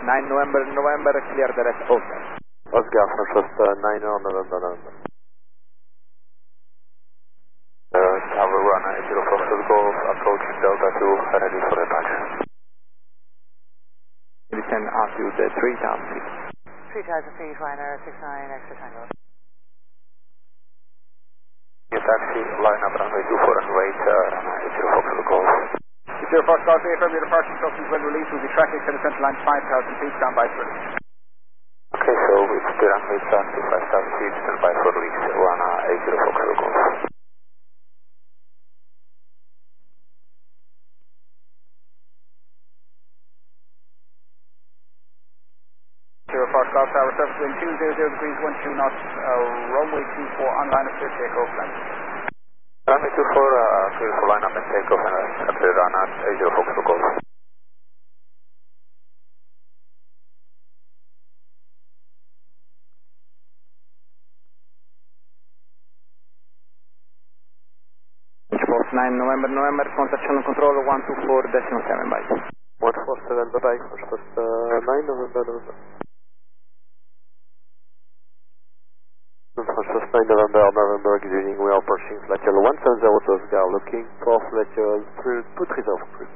9 November, clear the rest open. Oscar, first 9 November. Tower 1, 04 for Golf, approach Delta 2, ready for departure. We can ask you the 3000 feet. 3000 feet, Ryanair 69 extra tango. Your taxi, line up runway 24 and wait, runway 04 for Golf. If your first call, if every departure instructions when released will be tracking to the central line 5,000 feet, stand by for release. Okay, so it's the runway turn to 5,000 feet, stand by for release, 180 for Golf. First call tower surface wind 200 degrees 12 knots, runway 24 on line of clear takeoff land. Runway 24, clear for line up and takeoff and clear run at 80 for Golf. Post 9 November, contact channel control 124.7 by 147 bye-bye, first 9 November. First 9 November, good evening, we are approaching flight level 170 Oscar, looking for flight level 230 cruise.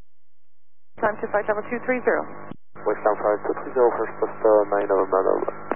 Time to flight level 230. Western flight 230, first 9 November.